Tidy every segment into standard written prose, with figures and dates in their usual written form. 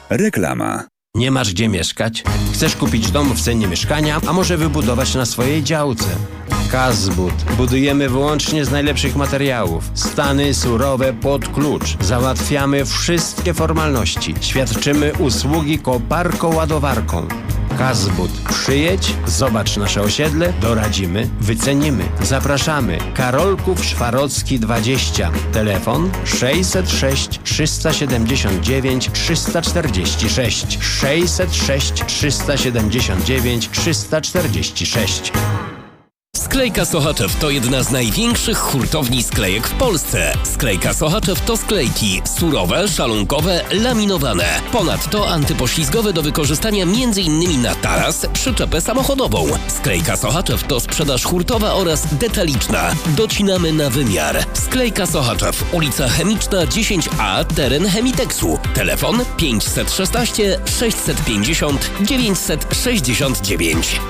Reklama. Nie masz gdzie mieszkać? Chcesz kupić dom w cenie mieszkania, a może wybudować na swojej działce? Kazbud. Budujemy wyłącznie z najlepszych materiałów. Stany surowe pod klucz. Załatwiamy wszystkie formalności. Świadczymy usługi koparką-ładowarką. Kazbud. Przyjedź, zobacz nasze osiedle, doradzimy, wycenimy. Zapraszamy. Karolków Szwarocki 20. Telefon 606 379 346. 606 379 346. Sklejka Sochaczew to jedna z największych hurtowni sklejek w Polsce. Sklejka Sochaczew to sklejki surowe, szalunkowe, laminowane. Ponadto antypoślizgowe do wykorzystania m.in. na taras, przyczepę samochodową. Sklejka Sochaczew to sprzedaż hurtowa oraz detaliczna. Docinamy na wymiar. Sklejka Sochaczew, ulica Chemiczna 10A, teren Chemiteksu. Telefon 516 650 969.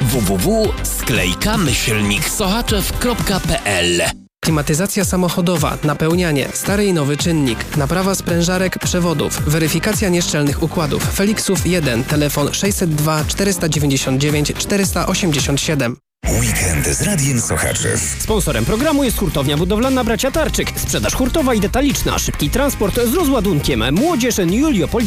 www.sklejka-sochaczew.pl. Klimatyzacja samochodowa, napełnianie, stary i nowy czynnik, naprawa sprężarek, przewodów, weryfikacja nieszczelnych układów. Felixów 1, telefon 602 499 487. Weekend z Radiem Sochaczew. Sponsorem programu jest hurtownia budowlana Bracia Tarczyk. Sprzedaż hurtowa i detaliczna, szybki transport z rozładunkiem. Młodzież Juliopol